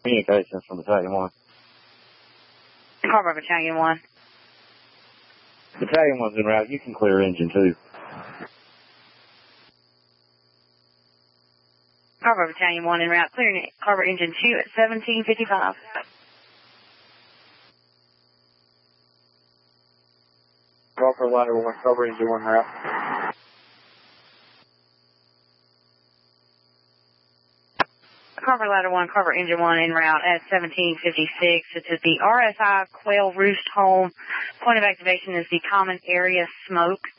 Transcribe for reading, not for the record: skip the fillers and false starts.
Communications from Battalion 1. Carver Battalion 1. Battalion 1's en route. You can clear engine 2. Carver Battalion 1 en route. Clearing Carver engine 2 at 1755. Carver ladder 1, Carver engine 1 route. Carver ladder 1, Carver engine 1 en route at 1756. This is the RSI Quail Roost Home. Point of activation is the common area smoke.